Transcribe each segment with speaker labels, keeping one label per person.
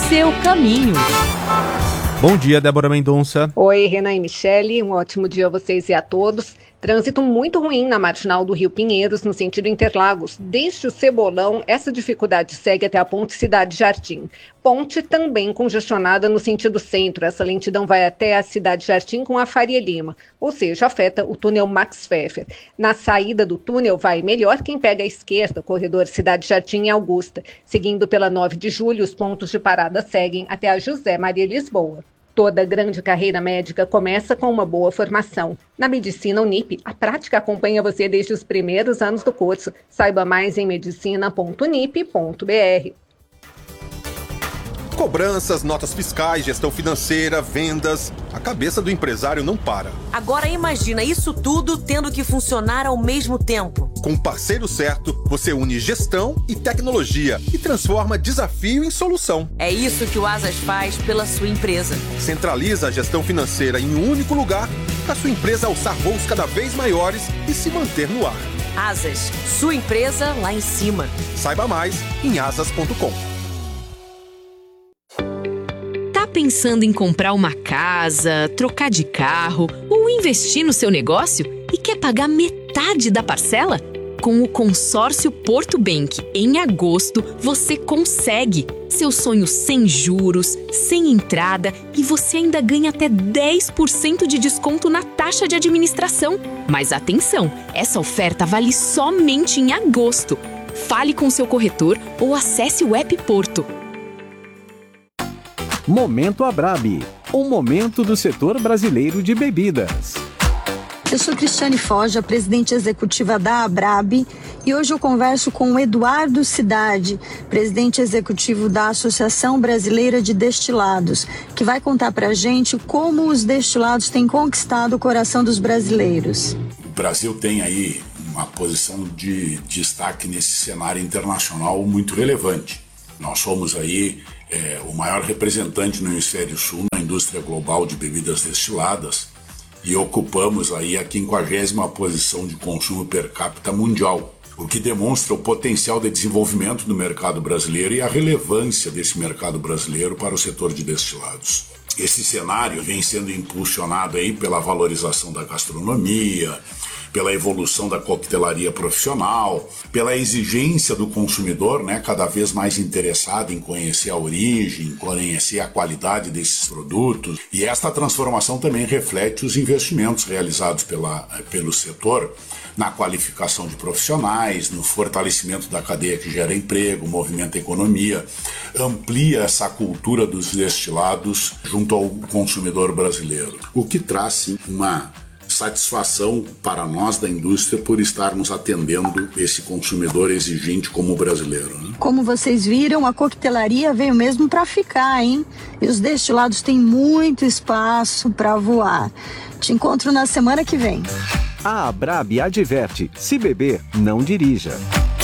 Speaker 1: seu caminho.
Speaker 2: Bom dia, Débora Mendonça.
Speaker 3: Oi, Renan e Michele, um ótimo dia a vocês e a todos. Trânsito muito ruim na marginal do Rio Pinheiros, no sentido Interlagos. Desde o Cebolão, essa dificuldade segue até a ponte Cidade Jardim. Ponte também congestionada no sentido centro. Essa lentidão vai até a Cidade Jardim com a Faria Lima, ou seja, afeta o túnel Max Pfeffer. Na saída do túnel vai melhor quem pega a esquerda, corredor Cidade Jardim e Augusta. Seguindo pela 9 de julho, os pontos de parada seguem até a José Maria Lisboa. Toda grande carreira médica começa com uma boa formação. Na Medicina Unip, a prática acompanha você desde os primeiros anos do curso. Saiba mais em medicina.unip.br.
Speaker 4: Cobranças, notas fiscais, gestão financeira, vendas. A cabeça do empresário não para.
Speaker 5: Agora imagina isso tudo tendo que funcionar ao mesmo tempo.
Speaker 4: Com o parceiro certo, você une gestão e tecnologia e transforma desafio em solução.
Speaker 5: É isso que o Asas faz pela sua empresa.
Speaker 4: Centraliza a gestão financeira em um único lugar para sua empresa alçar voos cada vez maiores e se manter no ar.
Speaker 5: Asas, sua empresa lá em cima.
Speaker 4: Saiba mais em asas.com.
Speaker 1: Pensando em comprar uma casa, trocar de carro ou investir no seu negócio e quer pagar metade da parcela? Com o consórcio Porto Bank, em agosto, você consegue. Seu sonho sem juros, sem entrada e você ainda ganha até 10% de desconto na taxa de administração. Mas atenção, essa oferta vale somente em agosto. Fale com seu corretor ou acesse o app Porto.
Speaker 6: Momento Abrabi, um momento do setor brasileiro de bebidas.
Speaker 7: Eu sou Cristiane Foja, presidente executiva da Abrabi, e hoje eu converso com o Eduardo Cidade, presidente executivo da Associação Brasileira de Destilados, que vai contar pra gente como os destilados têm conquistado o coração dos brasileiros.
Speaker 8: O Brasil tem aí uma posição de destaque nesse cenário internacional muito relevante. Nós somos aí o maior representante no Hemisfério Sul na indústria global de bebidas destiladas e ocupamos aí a 50ª posição de consumo per capita mundial, o que demonstra o potencial de desenvolvimento do mercado brasileiro e a relevância desse mercado brasileiro para o setor de destilados. Esse cenário vem sendo impulsionado aí pela valorização da gastronomia, pela evolução da coquetelaria profissional, pela exigência do consumidor, cada vez mais interessado em conhecer a origem, conhecer a qualidade desses produtos. E esta transformação também reflete os investimentos realizados pelo setor na qualificação de profissionais, no fortalecimento da cadeia que gera emprego, movimenta a economia, amplia essa cultura dos destilados junto ao consumidor brasileiro, o que traz sim uma satisfação para nós da indústria por estarmos atendendo esse consumidor exigente como o brasileiro.
Speaker 7: Como vocês viram, a coquetelaria veio mesmo para ficar, hein? E os destilados têm muito espaço para voar. Te encontro na semana que vem.
Speaker 6: A Abrabi adverte: se beber, não dirija.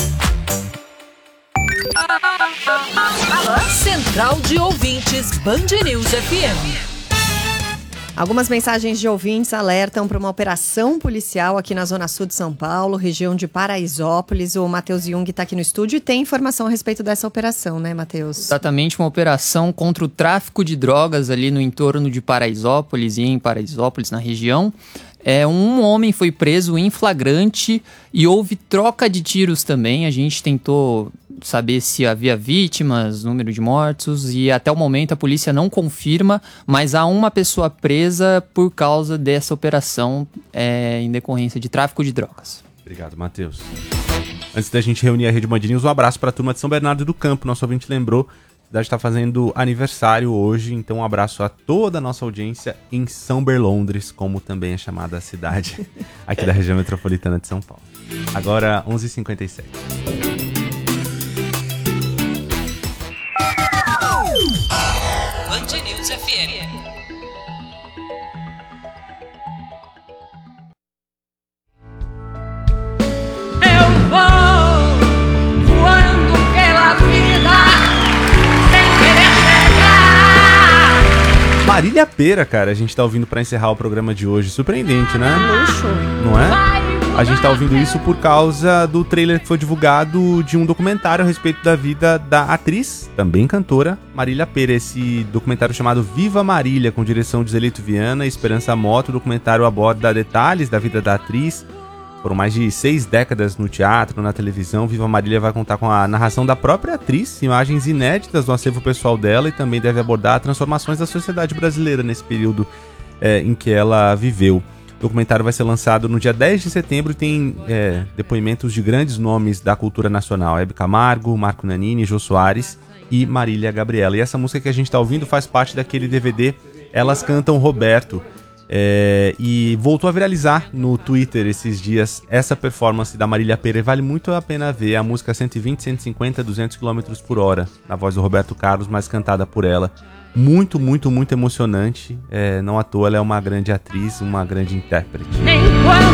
Speaker 1: Central de Ouvintes Band News FM.
Speaker 9: Algumas mensagens de ouvintes alertam para uma operação policial aqui na Zona Sul de São Paulo, região de Paraisópolis. O Matheus Jung está aqui no estúdio e tem informação a respeito dessa operação, né, Matheus?
Speaker 10: Exatamente, uma operação contra o tráfico de drogas ali no entorno de Paraisópolis e em Paraisópolis, na região. Um homem foi preso em flagrante e houve troca de tiros também. A gente tentou saber se havia vítimas, número de mortos, e até o momento a polícia não confirma, mas há uma pessoa presa por causa dessa operação em decorrência de tráfico de drogas.
Speaker 2: Obrigado, Matheus. Antes da gente reunir a Rede Band News, um abraço para a turma de São Bernardo do Campo. Nosso ouvinte lembrou, a cidade está fazendo aniversário hoje, então um abraço a toda a nossa audiência em São Berlondres, como também é chamada a cidade aqui da região metropolitana de São Paulo. Agora, 11h57.
Speaker 1: Band News FM.
Speaker 11: Eu vou voando pela vida sem querer chegar.
Speaker 2: Marília Pêra, cara, a gente tá ouvindo pra encerrar o programa de hoje. Surpreendente, né?
Speaker 9: Luxo.
Speaker 2: Não é? A gente tá ouvindo isso por causa do trailer que foi divulgado de um documentário a respeito da vida da atriz, também cantora, Marília Pêra. Esse documentário chamado Viva Marília, com direção de Zelito Viana e Esperança Mota. O documentário aborda detalhes da vida da atriz. Foram mais de 6 décadas no teatro, na televisão. Viva Marília vai contar com a narração da própria atriz, imagens inéditas do acervo pessoal dela, e também deve abordar transformações da sociedade brasileira nesse período em que ela viveu. O documentário vai ser lançado no dia 10 de setembro e tem depoimentos de grandes nomes da cultura nacional. Hebe Camargo, Marco Nanini, Jô Soares e Marília Gabriela. E essa música que a gente está ouvindo faz parte daquele DVD Elas Cantam Roberto. E voltou a viralizar no Twitter esses dias essa performance da Marília Pêra. Vale muito a pena ver a música 120, 150, 200 km por hora, na voz do Roberto Carlos, mas cantada por ela. Muito, muito, muito emocionante. Não à toa ela é uma grande atriz, uma grande intérprete.